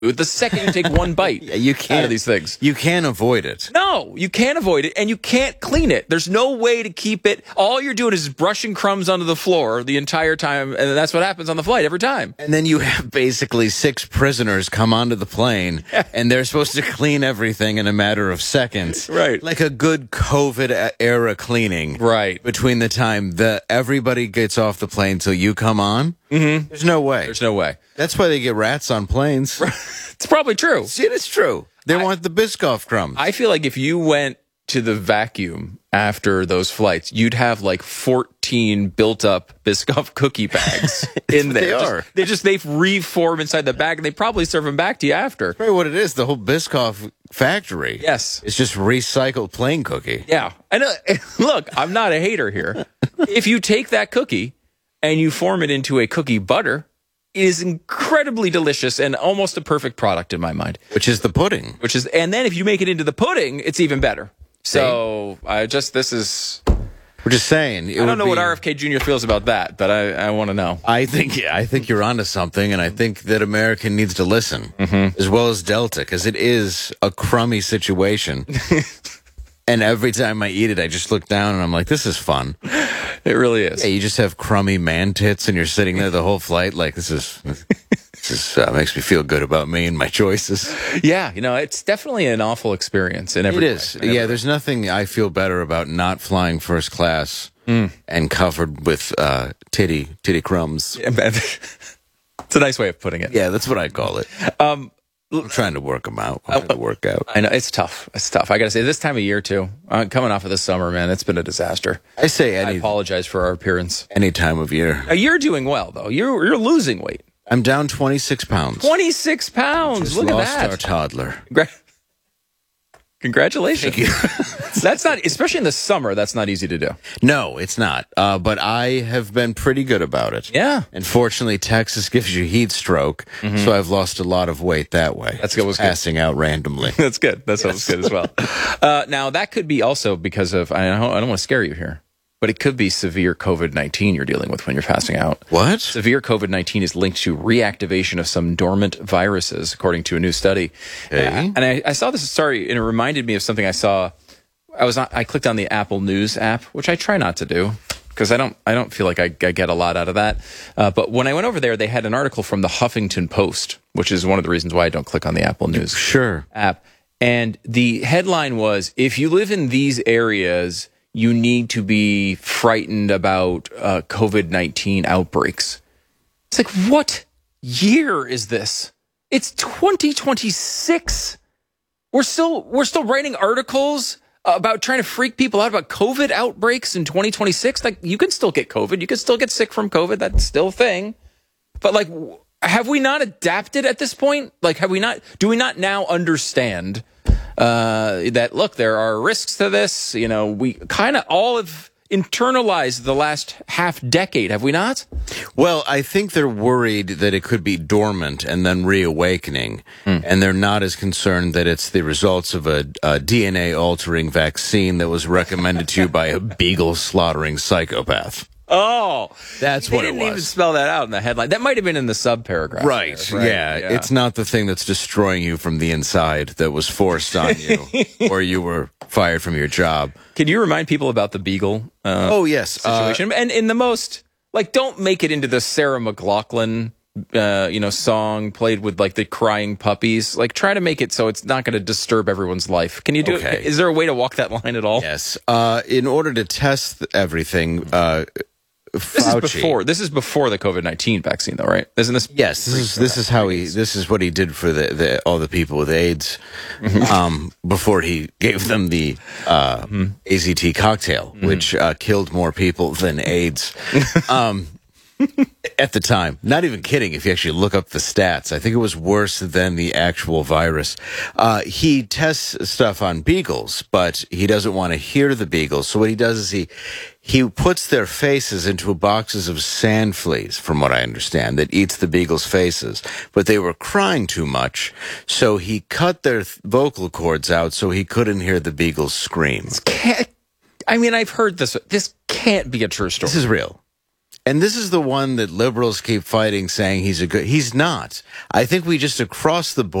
The second you take one bite you can't, out of these things. You can't avoid it. No, you can't avoid it, and you can't clean it. There's no way to keep it. All you're doing is brushing crumbs onto the floor the entire time, and that's what happens on the flight every time. And then you have basically 6 prisoners come onto the plane, and they're supposed to clean everything in a matter of seconds. Right. Like a good COVID-era cleaning. Right. Between the time that everybody gets off the plane till you come on. Mm-hmm. There's no way. There's no way. That's why they get rats on planes. It's probably true. See, it's true. They want the Biscoff crumbs. I feel like if you went to the vacuum after those flights, you'd have like 14 built-up Biscoff cookie bags in there. They've reformed inside the bag, and they probably serve them back to you after. That's probably what it is. The whole Biscoff factory. Yes. It's just recycled plain cookie. Yeah. And look, I'm not a hater here. If you take that cookie and you form it into a cookie butter, it is incredibly delicious and almost a perfect product in my mind. Which is the pudding. And then if you make it into the pudding, it's even better. So we're just saying. I don't know what RFK Jr. feels about that, but I want to know. I think you're onto something, and I think that America needs to listen, as well as Delta, because it is a crummy situation. And every time I eat it, I just look down and I'm like, this is fun. It really is. Yeah, you just have crummy man tits, and you're sitting there the whole flight like, this makes me feel good about me and my choices. Yeah, it's definitely an awful experience in every way. It is. Yeah, there's nothing I feel better about not flying first class and covered with titty crumbs. Yeah, it's a nice way of putting it. Yeah, that's what I call it. I'm trying to work them out. I know, it's tough. It's tough. I got to say, this time of year, too, coming off of the summer, man, it's been a disaster. I apologize for our appearance. Any time of year. You're doing well, though. You're losing weight. I'm down 26 pounds. 26 pounds. Look at that. Lost our toddler. Congratulations. Thank you. That's not, especially in the summer, that's not easy to do. No, it's not. But I have been pretty good about it. Yeah. And fortunately, Texas gives you heat stroke, so I've lost a lot of weight that way. That's good. Passing out randomly. That's good. That sounds good as well. Now, that could be also because of, I don't want to scare you here, but it could be severe COVID-19 you're dealing with when you're passing out. What? Severe COVID-19 is linked to reactivation of some dormant viruses, according to a new study. Okay. And I saw this story, and it reminded me of something I saw. I clicked on the Apple News app, which I try not to do because I don't feel like I get a lot out of that. But when I went over there, they had an article from the Huffington Post, which is one of the reasons why I don't click on the Apple News app. And the headline was, if you live in these areas, you need to be frightened about COVID-19 outbreaks. It's like, what year is this? It's 2026. We're still writing articles about trying to freak people out about COVID outbreaks in 2026. Like, you can still get COVID. You can still get sick from COVID. That's still a thing. But like, have we not adapted at this point? Like, do we not now understand that, look, there are risks to this? We kind of all have internalized the last half decade, have we not? Well, I think they're worried that it could be dormant and then reawakening, and they're not as concerned that it's the results of a DNA-altering vaccine that was recommended to you by a beagle slaughtering psychopath. Oh, that's what it was. They didn't even spell that out in the headline. That might have been in the sub-paragraph. Right. Yeah. It's not the thing that's destroying you from the inside that was forced on you or you were fired from your job. Can you remind people about the Beagle situation? And in the most, don't make it into the Sarah McLachlan song played with the crying puppies. Try to make it so it's not going to disturb everyone's life. Can you do it? Is there a way to walk that line at all? Yes. In order to test everything, Fauci. This is before the COVID-19 vaccine, though, right? Isn't this? Yes, this is what he did for all the people with AIDS, before he gave them the AZT cocktail, which killed more people than AIDS. At the time. Not even kidding, if you actually look up the stats. I think it was worse than the actual virus. He tests stuff on beagles, but he doesn't want to hear the beagles. So what he does is he puts their faces into boxes of sand fleas, from what I understand, that eats the beagles' faces. But they were crying too much, so he cut their vocal cords out so he couldn't hear the beagles scream. I've heard this. This can't be a true story. This is real. And this is the one that liberals keep fighting, saying he's not. I think we just across the board